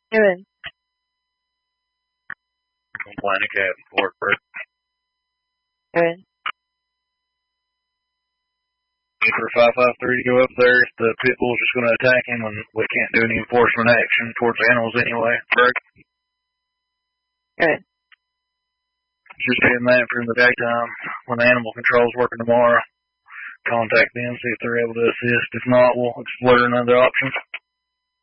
Doing. Complaint of Captain Forkford. Doing. For 553 to go up there if the pit bull's just going to attack him and we can't do any enforcement action towards animals anyway. Correct? Good. Just getting that for in the daytime. When the animal control's working tomorrow, contact them, see if they're able to assist. If not, we'll explore another option.